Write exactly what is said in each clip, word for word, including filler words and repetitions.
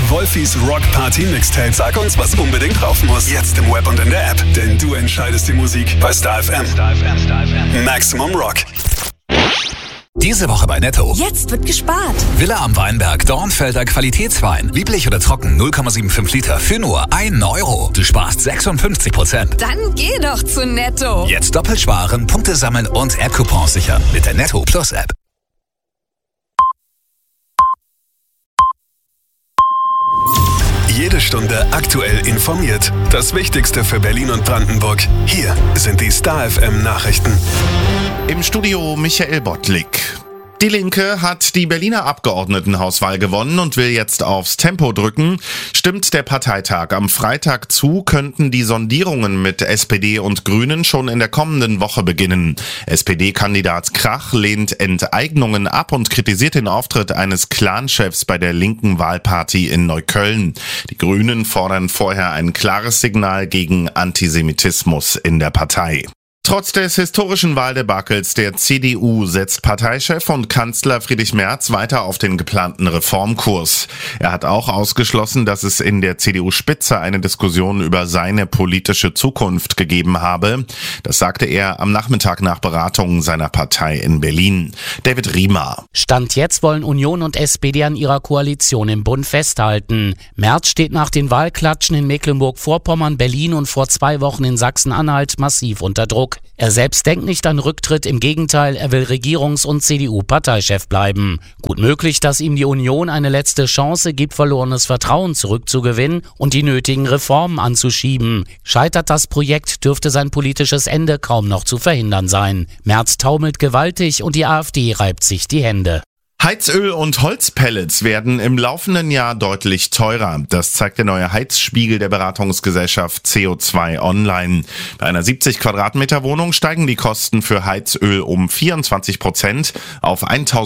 Wolfis Rock Party Mixtape. Sag uns, was unbedingt drauf muss. Jetzt im Web und in der App. Denn du entscheidest die Musik bei Star F M. Star F M, Star F M. Maximum Rock. Diese Woche bei Netto. Jetzt wird gespart. Villa am Weinberg, Dornfelder Qualitätswein. Lieblich oder trocken, null Komma fünfundsiebzig Liter für nur einen Euro. Du sparst sechsundfünfzig Prozent. Dann geh doch zu Netto. Jetzt doppelt sparen, Punkte sammeln und App-Coupons sichern. Mit der Netto Plus App. Jede Stunde aktuell informiert. Das Wichtigste für Berlin und Brandenburg. Hier sind die Star F M Nachrichten. Im Studio Michael Bottlik. Die Linke hat die Berliner Abgeordnetenhauswahl gewonnen und will jetzt aufs Tempo drücken. Stimmt der Parteitag am Freitag zu, könnten die Sondierungen mit S P D und Grünen schon in der kommenden Woche beginnen. S P D-Kandidat Krach lehnt Enteignungen ab und kritisiert den Auftritt eines Clanchefs bei der linken Wahlparty in Neukölln. Die Grünen fordern vorher ein klares Signal gegen Antisemitismus in der Partei. Trotz des historischen Wahldebakels der C D U setzt Parteichef und Kanzler Friedrich Merz weiter auf den geplanten Reformkurs. Er hat auch ausgeschlossen, dass es in der C D U-Spitze eine Diskussion über seine politische Zukunft gegeben habe. Das sagte er am Nachmittag nach Beratungen seiner Partei in Berlin. David Riemer. Stand jetzt wollen Union und S P D an ihrer Koalition im Bund festhalten. Merz steht nach den Wahlklatschen in Mecklenburg-Vorpommern, Berlin und vor zwei Wochen in Sachsen-Anhalt massiv unter Druck. Er selbst denkt nicht an Rücktritt, im Gegenteil, er will Regierungs- und C D U-Parteichef bleiben. Gut möglich, dass ihm die Union eine letzte Chance gibt, verlorenes Vertrauen zurückzugewinnen und die nötigen Reformen anzuschieben. Scheitert das Projekt, dürfte sein politisches Ende kaum noch zu verhindern sein. Merz taumelt gewaltig und die AfD reibt sich die Hände. Heizöl und Holzpellets werden im laufenden Jahr deutlich teurer. Das zeigt der neue Heizspiegel der Beratungsgesellschaft C O zwei Online. Bei einer siebzig Quadratmeter Wohnung steigen die Kosten für Heizöl um vierundzwanzig Prozent auf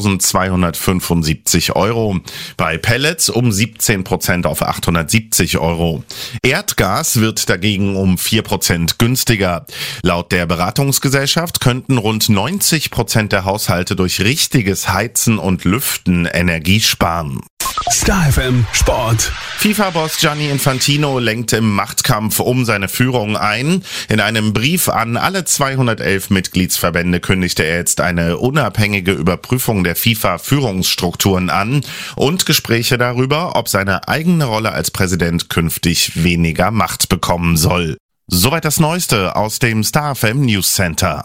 eintausendzweihundertfünfundsiebzig Euro. Bei Pellets um siebzehn Prozent auf achthundertsiebzig Euro. Erdgas wird dagegen um vier Prozent günstiger. Laut der Beratungsgesellschaft könnten rund neunzig Prozent der Haushalte durch richtiges Heizen und Lüften Energie sparen. Star F M Sport. FIFA-Boss Gianni Infantino lenkt im Machtkampf um seine Führung ein. In einem Brief an alle zweihundertelf Mitgliedsverbände kündigte er jetzt eine unabhängige Überprüfung der FIFA-Führungsstrukturen an und Gespräche darüber, ob seine eigene Rolle als Präsident künftig weniger Macht bekommen soll. Soweit das Neueste aus dem Star F M News Center.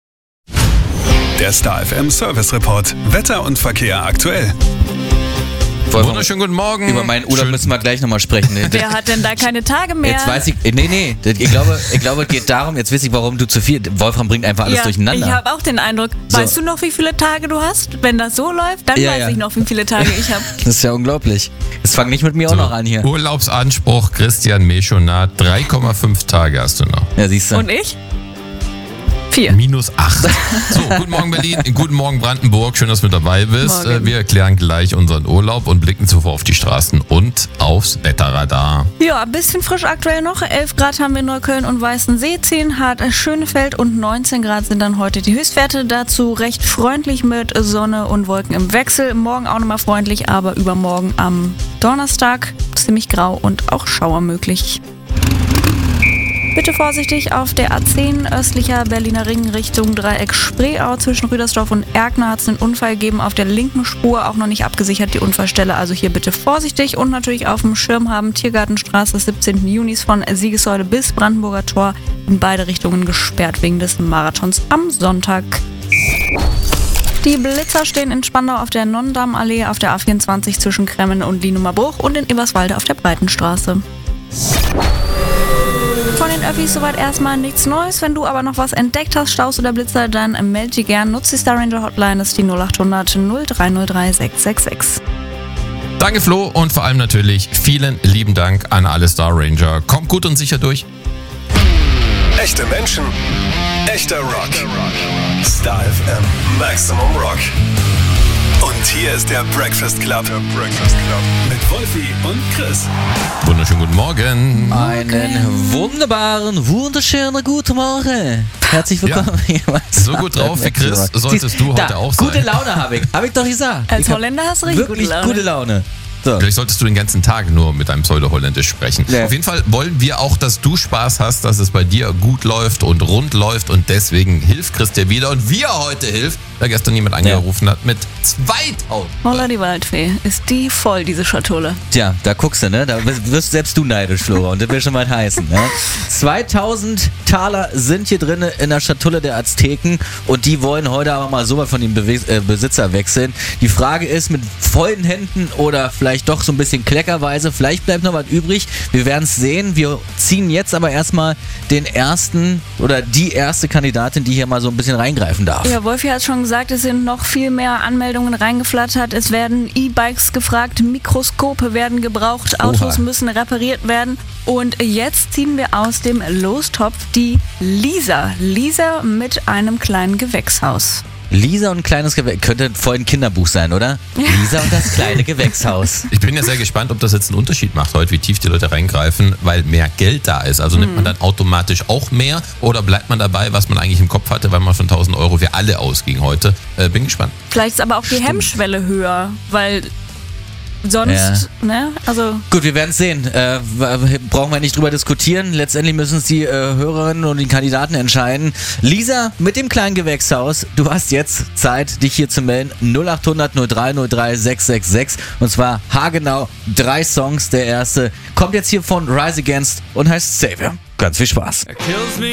Der Star F M Service Report. Wetter und Verkehr aktuell. Wunderschönen guten Morgen. Über meinen Urlaub Schön. müssen wir gleich nochmal sprechen. Wer hat denn da keine Tage mehr? Jetzt weiß ich, nee, nee, ich glaube, ich glaube, es geht darum, jetzt weiß ich, warum du zu viel, Wolfram bringt einfach alles ja, durcheinander. Ich habe auch den Eindruck, So. Weißt du noch, wie viele Tage du hast? Wenn das so läuft, dann Ja, weiß ja. ich noch, wie viele Tage ich habe. Das ist ja unglaublich. Jetzt fang nicht mit mir So, auch noch an hier. Urlaubsanspruch Christian Meschonat, drei Komma fünf Tage hast du noch. Ja, siehst du. Und ich? Vier. Minus acht. So, guten Morgen Berlin, guten Morgen Brandenburg, schön, dass du mit dabei bist. Morgen. Äh, Wir erklären gleich unseren Urlaub und blicken zuvor auf die Straßen und aufs Wetterradar. Ja, ein bisschen frisch aktuell noch. elf Grad haben wir in Neukölln und Weißensee, zehn Hart Schönefeld und neunzehn Grad sind dann heute die Höchstwerte. Dazu recht freundlich mit Sonne und Wolken im Wechsel. Morgen auch nochmal freundlich, aber übermorgen am Donnerstag ziemlich grau und auch Schauer möglich. Bitte vorsichtig auf der A zehn östlicher Berliner Ring Richtung Dreieck Spreeau. Zwischen Rüdersdorf und Erkner hat es einen Unfall gegeben auf der linken Spur, auch noch nicht abgesichert die Unfallstelle, also hier bitte vorsichtig und natürlich auf dem Schirm haben Tiergartenstraße des siebzehnten Junis von Siegessäule bis Brandenburger Tor in beide Richtungen gesperrt wegen des Marathons am Sonntag. Die Blitzer stehen in Spandau auf der Nonnendammallee, auf der A vierundzwanzig zwischen Kremmen und Lienumerbruch und in Eberswalde auf der Breitenstraße. Von den Öffis soweit erstmal nichts Neues. Wenn du aber noch was entdeckt hast, Staus oder Blitzer, dann melde dich gern. Nutze die Star Ranger Hotline, das ist die null acht hundert null drei null drei sechs sechs sechs. Danke Flo und vor allem natürlich vielen lieben Dank an alle Star Ranger. Kommt gut und sicher durch. Echte Menschen, echter Rock. Star F M Maximum Rock. Und hier ist der Breakfast Club. Der Breakfast Club. Mit Wolfi und Chris. Wunderschönen guten Morgen. Einen wunderbaren, wunderschönen guten Morgen. Herzlich willkommen. Ja. So gut drauf wie Chris solltest du heute da, auch sein. Gute Laune habe ich. Habe ich doch gesagt. Als ich hab Holländer hast du richtig wirklich gute Laune. gute Laune. So. Vielleicht solltest du den ganzen Tag nur mit deinem Pseudo-Holländisch sprechen. Ja. Auf jeden Fall wollen wir auch, dass du Spaß hast, dass es bei dir gut läuft und rund läuft und deswegen hilft Chris dir wieder und wie er heute hilft, da gestern jemand angerufen hat mit zweitausend. Holla die Waldfee, ist die voll, diese Schatulle. Tja, da guckst du, ne? Da wirst selbst du neidisch, Flora. Und das will schon mal heißen, ne? zweitausend Taler sind hier drin in der Schatulle der Azteken und die wollen heute aber mal so weit von dem Bewe- äh, Besitzer wechseln. Die Frage ist, mit vollen Händen oder vielleicht doch so ein bisschen kleckerweise, vielleicht bleibt noch was übrig. Wir werden es sehen. Wir ziehen jetzt aber erstmal den ersten oder die erste Kandidatin, die hier mal so ein bisschen reingreifen darf. Ja, Wolfi hat schon gesagt, es sind noch viel mehr Anmeldungen reingeflattert. Es werden E-Bikes gefragt, Mikroskope werden gebraucht, Autos Oha. müssen repariert werden. Und jetzt ziehen wir aus dem Lostopf die Lisa. Lisa mit einem kleinen Gewächshaus. Lisa und ein kleines Gewächshaus. Könnte voll ein Kinderbuch sein, oder? Lisa und das kleine Gewächshaus. Ich bin ja sehr gespannt, ob das jetzt einen Unterschied macht heute, wie tief die Leute reingreifen, weil mehr Geld da ist. Also nimmt man dann automatisch auch mehr oder bleibt man dabei, was man eigentlich im Kopf hatte, weil man schon tausend Euro für alle ausging heute. Äh, bin gespannt. Vielleicht ist aber auch die Hemmschwelle höher, weil sonst, Ja. ne, also... Gut, wir werden es sehen. Äh, w- brauchen wir nicht drüber diskutieren. Letztendlich müssen es die äh, Hörerinnen und die Kandidaten entscheiden. Lisa mit dem kleinen Gewächshaus, du hast jetzt Zeit, dich hier zu melden. null acht hundert null drei null drei sechs sechs sechs und zwar haargenau drei Songs. Der erste kommt jetzt hier von Rise Against und heißt Savior. Ganz viel Spaß.